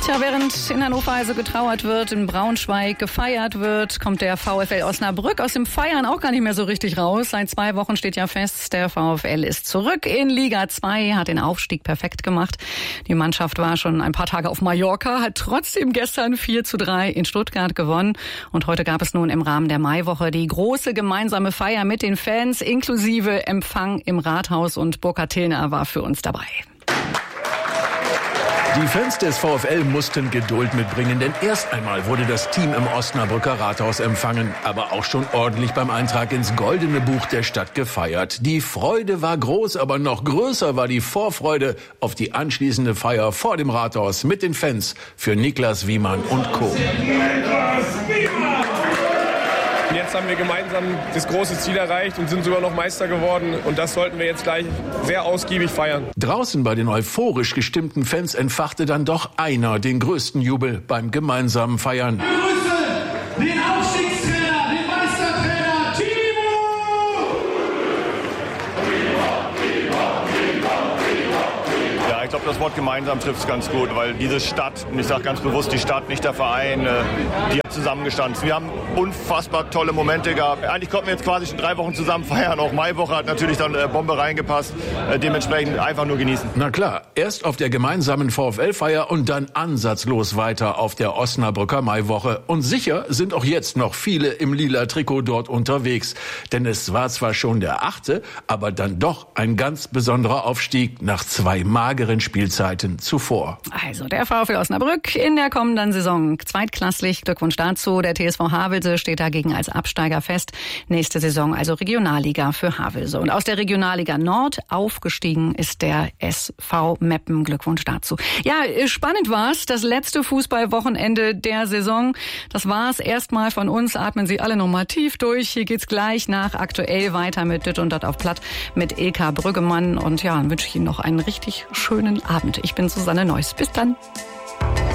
Tja, während in Hannover also getrauert wird, in Braunschweig gefeiert wird, kommt der VfL Osnabrück aus dem Feiern auch gar nicht mehr so richtig raus. Seit 2 Wochen steht ja fest, der VfL ist zurück in Liga 2, hat den Aufstieg perfekt gemacht. Die Mannschaft war schon ein paar Tage auf Mallorca, hat trotzdem gestern 4:3 in Stuttgart gewonnen. Und heute gab es nun im Rahmen der Maiwoche die große gemeinsame Feier mit den Fans, inklusive Empfang im Rathaus, und Burkhard Tillner war für uns dabei. Die Fans des VfL mussten Geduld mitbringen, denn erst einmal wurde das Team im Osnabrücker Rathaus empfangen, aber auch schon ordentlich beim Eintrag ins Goldene Buch der Stadt gefeiert. Die Freude war groß, aber noch größer war die Vorfreude auf die anschließende Feier vor dem Rathaus mit den Fans für Niklas Wiemann und Co. Jetzt haben wir gemeinsam das große Ziel erreicht und sind sogar noch Meister geworden. Und das sollten wir jetzt gleich sehr ausgiebig feiern. Draußen bei den euphorisch gestimmten Fans entfachte dann doch einer den größten Jubel beim gemeinsamen Feiern. Begrüße den Aufstiegstrainer, den Meistertrainer Timo! Ja, ich glaube, das Wort gemeinsam trifft es ganz gut, weil diese Stadt, und ich sage ganz bewusst die Stadt, nicht der Verein, die hat zusammengestanden. Wir haben unfassbar tolle Momente gehabt. Eigentlich konnten wir jetzt quasi schon 3 Wochen zusammen feiern. Auch Maiwoche hat natürlich dann Bombe reingepasst. Dementsprechend einfach nur genießen. Na klar, erst auf der gemeinsamen VfL-Feier und dann ansatzlos weiter auf der Osnabrücker Maiwoche. Und sicher sind auch jetzt noch viele im lila Trikot dort unterwegs. Denn es war zwar schon der 8., aber dann doch ein ganz besonderer Aufstieg nach 2 mageren Spielzeiten zuvor. Also der VfL Osnabrück in der kommenden Saison zweitklassig. Glückwunsch dazu. Der TSV Havelse steht dagegen als Absteiger fest. Nächste Saison also Regionalliga für Havelse. Und aus der Regionalliga Nord aufgestiegen ist der SV Meppen. Glückwunsch dazu. Ja, spannend war's. Das letzte Fußballwochenende der Saison. Das war's erstmal von uns. Atmen Sie alle nochmal tief durch. Hier geht's gleich nach aktuell weiter mit Düt und Dat auf Platt mit Ilka Brüggemann. Und ja, dann wünsche ich Ihnen noch einen richtig schönen Abend. Ich bin Susanne Neuss. Bis dann.